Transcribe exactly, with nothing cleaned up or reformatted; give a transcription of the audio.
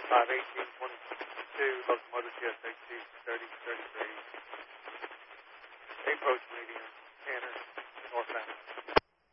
five eighteen twenty-two, locomotive T S H C thirty thirty-three. Approach medium, Tanner, northbound.